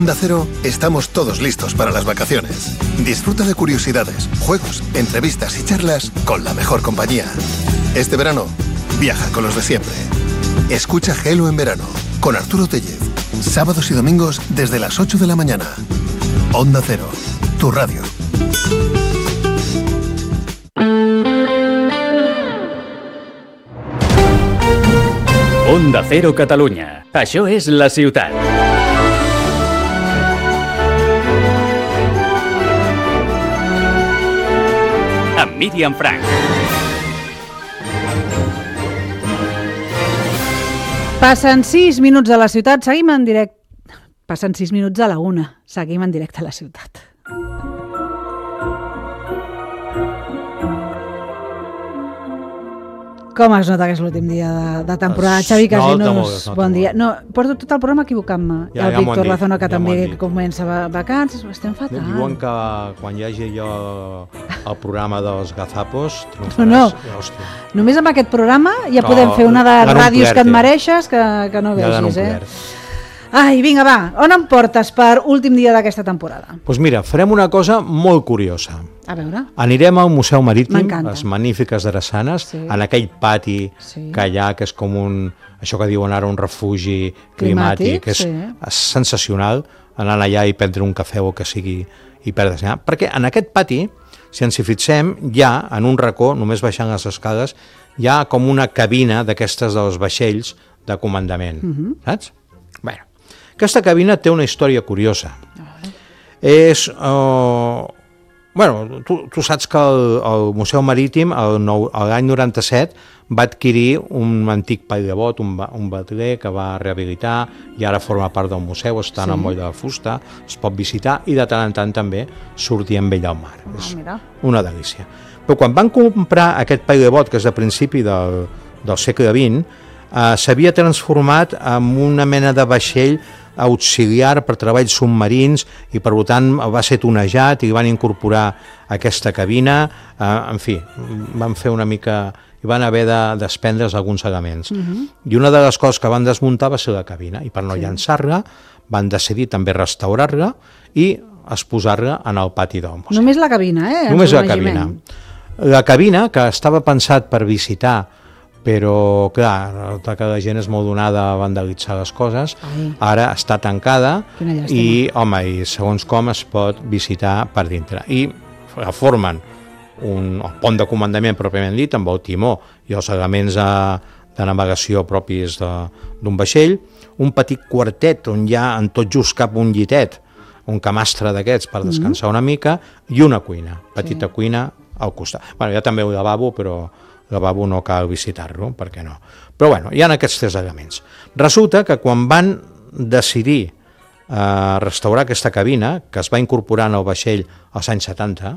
Onda Cero, estamos todos listos para las vacaciones. Disfruta de curiosidades, juegos, entrevistas y charlas con la mejor compañía. Este verano, viaja con los de siempre. Escucha Gelo en verano, con Arturo Tellez. Sábados y domingos desde las 8 de la mañana. Onda Cero, tu radio. Onda Cero Catalunya. Això és La Ciutat. Amb Míriam Frank. Passen 6 minuts a La Ciutat, seguim en directe. Passen 6 minuts a la 1, seguim en directe a La Ciutat. Com es nota que és l'últim dia de temporada? Xavi Casinos, bon dia. No, porto tot el programa equivocant-me. Ja, el Víctor Lazona, que ja també comença vacances, estem fatal. Diuen que quan hi hagi allò el programa dels gazapos, no. Només amb aquest programa ja podem fer una de ràdios que et mereixes que no vegis, Ai, vinga, va, on em portes per últim dia d'aquesta temporada? Doncs mira, farem una cosa molt curiosa. A veure. Anirem al Museu Marítim, les magnífiques drassanes, en aquell pati que hi ha, que és com això que diuen ara un refugi climàtic, és sensacional, anar allà i prendre un cafè o que sigui i perdre's allà. Perquè en aquest pati, si ens hi fixem, hi ha, en un racó, només baixant les escales, hi ha com una cabina d'aquestes dels vaixells de comandament, saps? Bé, aquesta cabina té una història curiosa. És... tu saps que el Museu Marítim l'any 97 va adquirir un antic pal de bot, un bateler que va rehabilitar i ara forma part del museu, està en el moll de la fusta, es pot visitar i de tant en tant també sortir amb ell al mar. És una delícia. Però quan van comprar aquest pal de bot, que és de principi del segle XX, s'havia transformat en una mena de vaixell auxiliar per treballs submarins i per tant va ser tunejat i van incorporar aquesta cabina, en fi, van fer una mica i van haver de desprendre's alguns elements. I una de les coses que van desmuntar va ser la cabina i per no llançar-la van decidir també restaurar-la i exposar-la en el pati del museu. Només la cabina, Només la cabina. La cabina, que estava pensat per visitar, però clar, que la gent és molt donada a vandalitzar les coses, ara està tancada i segons com es pot visitar per dintre. I formen el pont de comandament pròpiament dit, amb el timó i els elements de navegació propis d'un vaixell, un petit quartet on hi ha en tot just cap un llitet, un camastre d'aquests per descansar una mica, i una cuina, petita cuina al costat. Hi ha també un lavabo, però el lavabo no cal visitar-lo, per què no? Però hi ha aquests tres elements. Resulta que quan van decidir restaurar aquesta cabina, que es va incorporar en el vaixell als anys 70,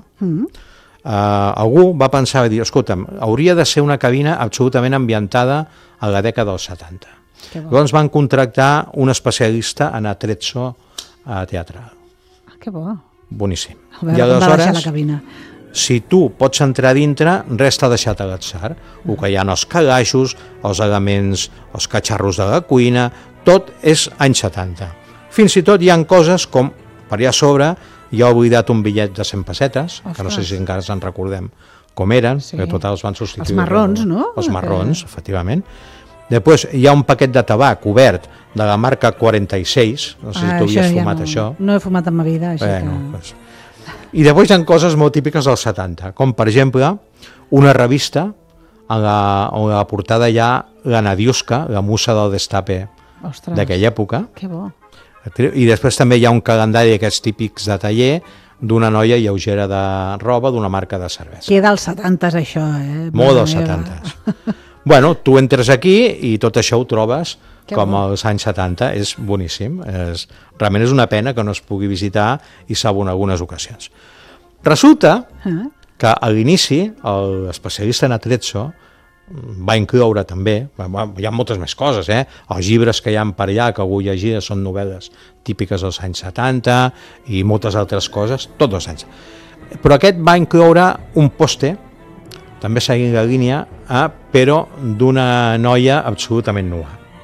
algú va pensar i dir, escolta'm, hauria de ser una cabina absolutament ambientada a la dècada dels 70. Llavors van contractar un especialista en attrezzo teatral. Que bo. Boníssim. I aleshores, si tu pots entrar dintre, res t'ha deixat a l'atzar. El que hi ha els calaixos, els elements, els catxarros de la cuina, tot és anys 70. Fins i tot hi ha coses com, per allà a sobre, hi ha oblidat un bitllet de 100 pessetes, que no sé si encara ens en recordem com eren, que total els van substituir. Els marrons, no? Els marrons, efectivament. Després hi ha un paquet de tabac obert de la marca 46, no sé si tu havies fumat això. No he fumat en ma vida, així que... I després hi ha coses molt típiques dels 70, com per exemple una revista on la portada hi ha la Nadiuska, la musa del destape d'aquella època. Que bo. I després també hi ha un calendari d'aquests típics de taller d'una noia lleugera de roba d'una marca de cervesa. Queda als 70s això, Molt dels 70s. Tu entres aquí i tot això ho trobes com als anys 70, és boníssim. Realment és una pena que no es pugui visitar i salvo en algunes ocasions. Resulta que a l'inici l'especialista en attrezzo va incloure també, hi ha moltes més coses, els llibres que hi ha per allà, que algú llegia, són novel·les típiques dels anys 70 i moltes altres coses, tots els anys. Però aquest va incloure un pòster, també seguint la línia, però d'una noia absolutament nua.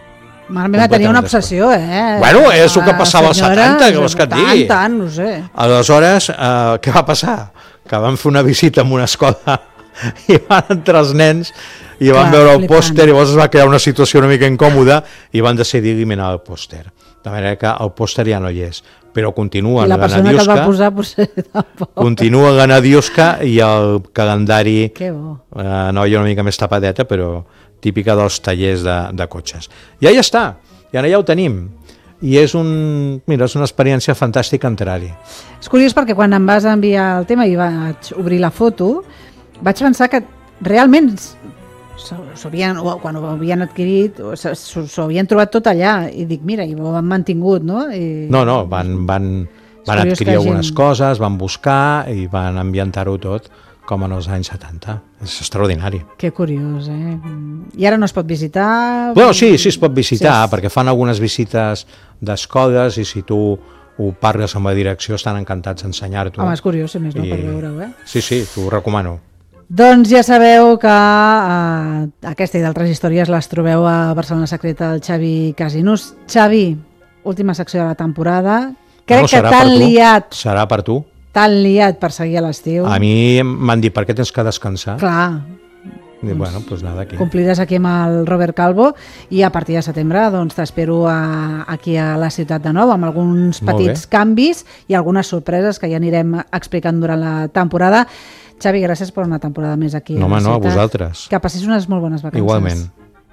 Mare meva, tenia una obsessió, Bueno, és el que passava als 70, que vols que et digui. Tant, no sé. Aleshores, què va passar? Que vam fer una visita en una escola i van entrar els nens i van veure el pòster i llavors es va crear una situació una mica incòmoda i van decidir eliminar el pòster. De manera que el pòster ja no hi és, però continua la Ganadiuska. I la persona que el va posar potser tampoc. Continua la Ganadiuska i el calendari, noia una mica més tapadeta, però típica dels tallers de cotxes. I ja està, i ara ja ho tenim. I és una experiència fantàstica entrar-hi. És curiós perquè quan em vas enviar el tema i vaig obrir la foto, vaig pensar que realment quan ho havien adquirit s'ho havien trobat tot allà i dic, mira, i ho han mantingut, no? No, van adquirir algunes coses, van buscar i van ambientar-ho tot com en els anys 70. És extraordinari. Que curiós, I ara no es pot visitar? Bueno, sí, es pot visitar, perquè fan algunes visites d'escoles i si tu ho parles amb la direcció estan encantats d'ensenyar-t'ho. Home, és curiós, si més no, per veure-ho, Sí, t'ho recomano. Doncs ja sabeu que aquesta i d'altres històries les trobeu a Barcelona Secreta del Xavi Casinos. Xavi, última secció de la temporada. Crec que t'han liat. Serà per tu. T'han liat per seguir a l'estiu. A mi m'han dit, per què tens que descansar? Clar. I bueno, doncs nada, aquí. Compliràs aquí amb el Robert Calvo i a partir de setembre doncs t'espero aquí a la ciutat de nou amb alguns petits canvis i algunes sorpreses que ja anirem explicant durant la temporada. Xavi, gràcies per una temporada més aquí a la ciutat. No, a vosaltres. Que passis unes molt bones vacances. Igualment.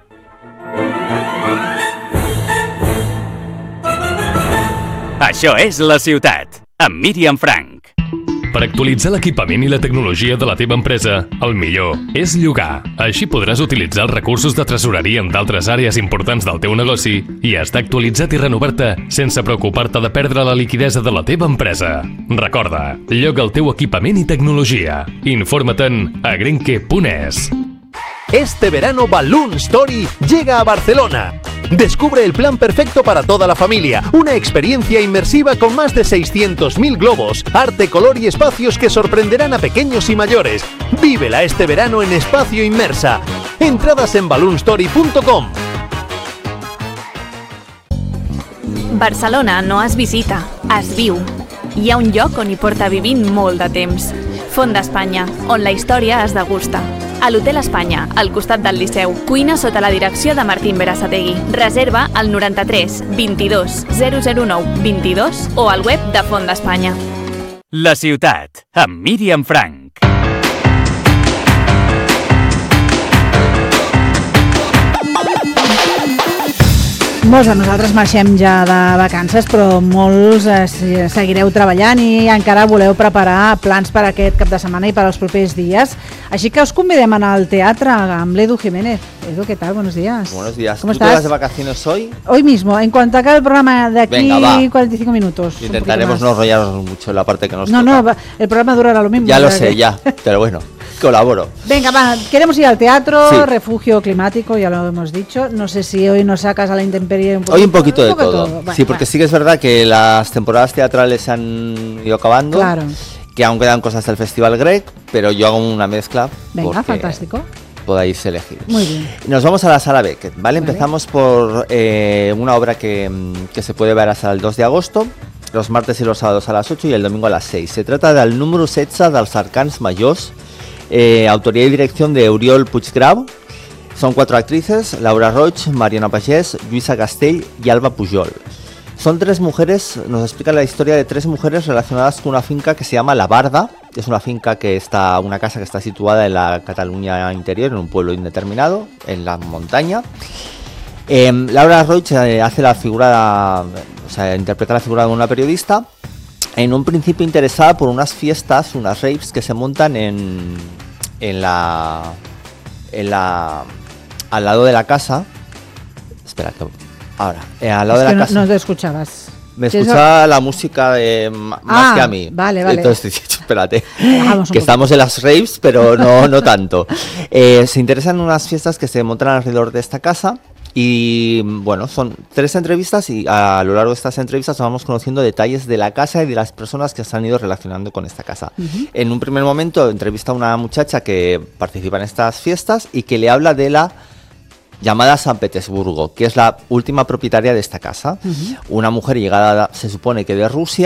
Això és La Ciutat, amb Míriam Frank. Per actualitzar l'equipament i la tecnologia de la teva empresa, el millor és llogar. Així podràs utilitzar els recursos de tresoreria en d'altres àrees importants del teu negoci i estar actualitzat i renovar-te sense preocupar-te de perdre la liquidesa de la teva empresa. Recorda, lloga el teu equipament i tecnologia. Informa-te'n a grenke.es. Este verano Balloon Story llega a Barcelona. Descubre el plan perfecto para toda la familia, una experiencia inmersiva con más de 600.000 globos, arte, color y espacios que sorprenderán a pequeños y mayores. Vívela este verano en Espacio Inmersa. Entradas en balloonstory.com. Barcelona no es visita, es viu. Hi ha un lloc on hi porta vivint molt de temps. Font d'Espanya, on la història es degusta. A l'Hotel Espanya, al costat del Liceu. Cuina sota la direcció de Martín Berasategui. Reserva al 93 22 009 22 o al web de Font d'Espanya. La Ciutat, amb Míriam Frank. Molts de nosaltres marxem ja de vacances, però molts seguireu treballant i encara voleu preparar plans per aquest cap de setmana i per als propers dies. Així que os convidem a anar al teatre amb l'Edu Jiménez. Edu, ¿qué tal? Buenos días. Buenos días. ¿Cómo estás? ¿Tú te vas de vacaciones hoy? Hoy mismo, en cuanto acabe el programa de aquí, 45 minutos. Intentaremos no enrollarnos mucho en la parte que nos toca. No, el programa durará lo mismo. Ya lo sé, pero bueno. Colaboro. Venga, va, queremos ir al teatro, sí. Refugio climático, ya lo hemos dicho. No sé si hoy nos sacas a la intemperie un poquito. Hoy un poquito de todo. Bueno, sí, porque sí que es verdad que las temporadas teatrales se han ido acabando. Claro. Que aún quedan cosas del Festival Grec, pero yo hago una mezcla. Venga, fantástico. Podáis elegir. Muy bien. Nos vamos a la Sala Beckett, ¿vale? Empezamos por una obra que se puede ver hasta el 2 de agosto. Los martes y los sábados a las 8 y el domingo a las 6. Se trata del número 16 dels Arcans Majors. Autoría y dirección de Oriol Puiggrau. Son 4 actrices: Laura Roig, Mariona Pagès, Lluïsa Castell y Alba Pujol. Son 3 mujeres, nos explican la historia de 3 mujeres relacionadas con una finca que se llama La Barda. Es una finca una casa que está situada en la Cataluña interior, en un pueblo indeterminado, en la montaña. Laura Roig hace la figura, interpreta la figura de una periodista. En un principio interesada por unas fiestas, unas raves que se montan al lado de la casa. Espera, ahora, al lado de la casa. No te escuchabas. Me escuchaba la música más que a mí. Vale. Entonces, espérate, que estamos en las raves, pero no tanto. Se interesan en unas fiestas que se montan alrededor de esta casa. Y bueno, son 3 entrevistas y a lo largo de estas entrevistas vamos conociendo detalles de la casa y de las personas que se han ido relacionando con esta casa. En un primer momento entrevista a una muchacha que participa en estas fiestas y que le habla de la llamada San Petersburgo, que es la última propietaria de esta casa. Una mujer llegada, se supone que de Rusia,